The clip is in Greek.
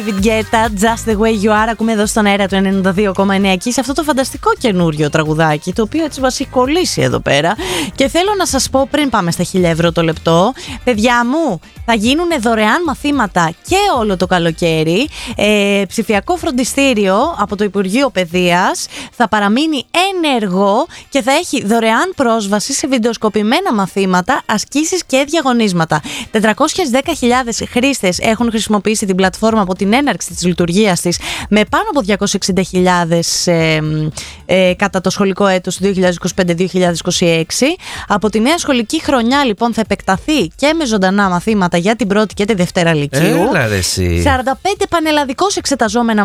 David Guetta, Just the way you are. Ακούμε εδώ στον αέρα του 92,9 και σε αυτό το φανταστικό καινούριο τραγουδάκι, το οποίο έτσι μας έχει κολλήσει εδώ πέρα. Και θέλω να σας πω πριν πάμε στα 1.000 ευρώ το λεπτό, παιδιά μου, θα γίνουν δωρεάν μαθήματα και όλο το καλοκαίρι. Ψηφιακό φροντιστήριο από το Υπουργείο Παιδείας θα παραμείνει ενεργό και θα έχει δωρεάν πρόσβαση σε βιντεοσκοπημένα μαθήματα, ασκήσεις και διαγωνίσματα. 410.000 χρήστες έχουν χρησιμοποιήσει την πλατφόρμα από την έναρξη της λειτουργίας της, με πάνω από 260.000 κατά το σχολικό έτος 2025-2026. Από τη νέα σχολική χρονιά λοιπόν θα επεκταθεί και με ζωντανά μαθήματα για την πρώτη και τη δευτέρα λυκείου. 45 πανελλαδικώς εξεταζόμενα